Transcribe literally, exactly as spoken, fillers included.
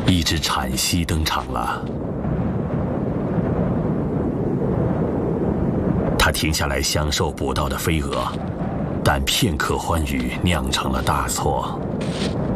一只产蜥登场了。他停下来享受捕到的飞蛾，但片刻欢愉酿成了大错。